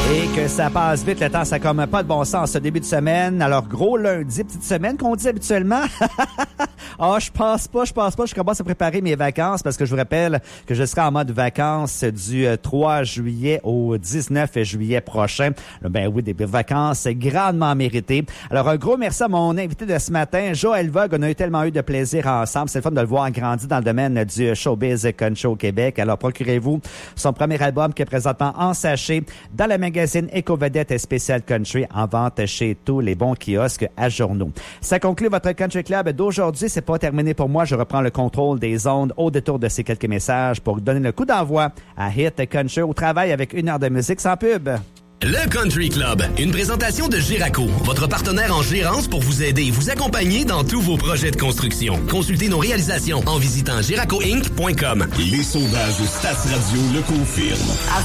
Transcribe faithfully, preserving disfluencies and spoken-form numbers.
Et que ça passe vite, le temps, ça comme pas de bon sens ce début de semaine. Alors, gros lundi, petite semaine qu'on dit habituellement. Ah, oh, je pense pas, je pense pas. Je commence à préparer mes vacances parce que je vous rappelle que je serai en mode vacances du trois juillet au dix-neuf juillet prochain. Ben oui, des vacances grandement méritées. Alors, un gros merci à mon invité de ce matin, Joël Vogue. On a eu tellement eu de plaisir ensemble. C'est le fun de le voir grandir dans le domaine du showbiz country au Québec. Alors, procurez-vous son premier album qui est présentement en sachet dans le magazine Éco-Vedette spécial country en vente chez tous les bons kiosques à journaux. Ça conclut votre Country Club d'aujourd'hui. C'est pas terminé pour moi. Je reprends le contrôle des ondes au détour de ces quelques messages pour donner le coup d'envoi à Hit Country au travail avec une heure de musique sans pub. Le Country Club, une présentation de Giraco, votre partenaire en gérance pour vous aider et vous accompagner dans tous vos projets de construction. Consultez nos réalisations en visitant giraco inc point com. Les sondages de Stats Radio le confirment.